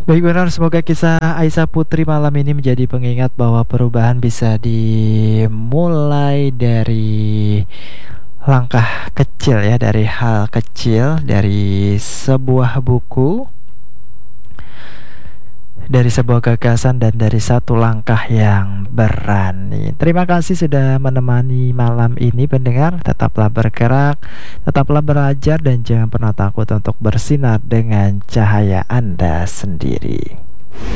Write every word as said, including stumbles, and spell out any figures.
Baik benar, semoga kisah Aisyah Putri malam ini menjadi pengingat bahwa perubahan bisa dimulai dari langkah kecil ya, dari hal kecil, dari sebuah buku, dari sebuah gagasan dan dari satu langkah yang berani. Terima kasih sudah menemani malam ini pendengar. Tetaplah bergerak, tetaplah belajar dan jangan pernah takut untuk bersinar dengan cahaya Anda sendiri.